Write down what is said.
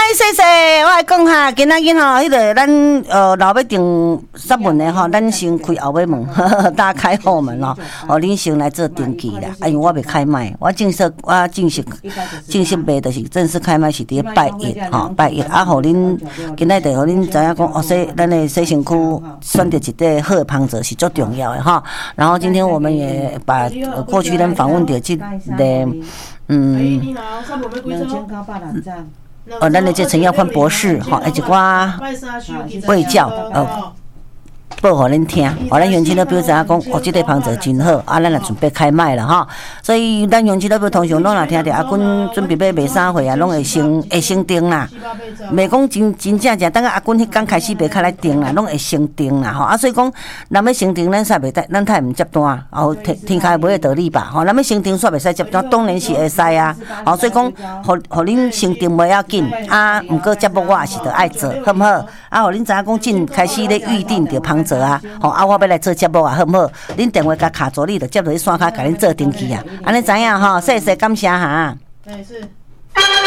谢谢，我来讲哈，今仔日吼，迄个咱若要订10门的吼，咱先开后尾门，大开后门咯。恁先来做登记啦，因为我未开卖，我正式卖就是正式开卖是伫拜一吼，拜一啊，互恁今仔日互恁知影讲哦，咱的洗身躯选择一块好的芳泽是足重要的哈。然后今天我们也把过去咱访问到这个咱的这陈耀宽博士哈，一寡卫教报互恁听，咱园区那边知影讲，这个芳泽真好，咱也准备开卖了哈。所以咱园区那边通常拢若听着阿君准备要卖啥货啊，拢会先订啦。袂讲真正，等下阿君迄刚开始卖开来订啦，拢会先订啦吼。所以讲，咱要先订，咱煞袂咱太唔接单，天开买的道理吧。咱要先订煞袂使接单，当然是会使啊。所以讲，互恁先订袂要紧啊，毋过节目我也是着爱做，好毋好？互恁知影讲，正开始咧预定着芳泽啊，我要来做节目啊，好毋好？恁电话甲卡住，你就接落去线卡，甲恁做登记啊，安尼知影吼？谢谢感谢哈。